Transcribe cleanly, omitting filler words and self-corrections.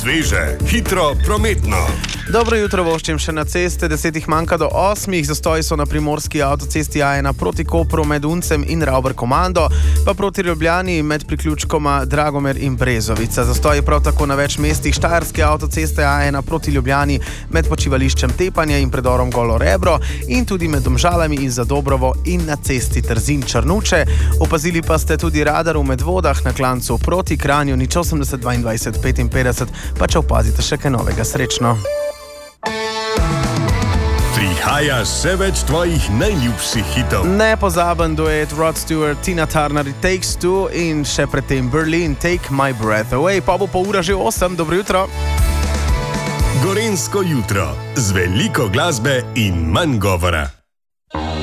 Sveže, hitro, prometno. Dobro jutro, voščim še na ceste, 10 manjka do 8, zastoji so na primorski avtocesti A1 proti Kopru med Uncem in Ravber Komando, pa proti Ljubljani med priključkoma Dragomer in Brezovica. Zastoji prav tako na več mestih štajerske avtoceste A1 proti Ljubljani med počivališčem Tepanje in predorom Golo Rebro in tudi med Domžalami in Zadobrovo in na cesti Trzin-Črnuče. Opazili pa ste tudi radar v Medvodah na klancu proti Kranju, nič 80 22 55, pa če opazite še kaj novega, srečno. Prihaja še več tvojih najljubših hitov. Nepozaben duet Rod Stewart, Tina Turner, It Takes Two in še predtem Berlin, Take My Breath Away. Pa bo pol ura že 8, dobro jutro. Gorenjsko jutro z veliko glasbe in manj govora.